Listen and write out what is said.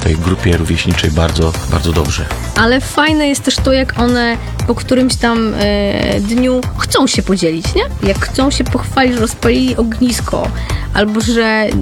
tej grupie rówieśniczej bardzo, bardzo dobrze. Ale fajne jest też to, jak one po którymś tam dniu chcą się podzielić, nie? Jak chcą się pochwalić, że rozpalili ognisko, albo że